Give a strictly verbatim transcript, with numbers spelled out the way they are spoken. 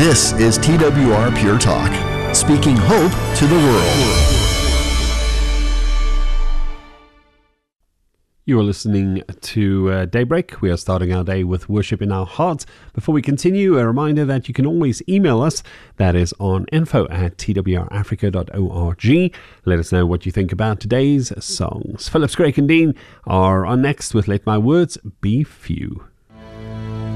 This is T W R Pure Talk, speaking hope to the world. You are listening to uh, Daybreak. We are starting our day with worship in our hearts. Before we continue, a reminder that you can always email us. That is on info at t w r africa dot org. Let us know what you think about today's songs. Phillips, Craig and Dean are on next with Let My Words Be Few.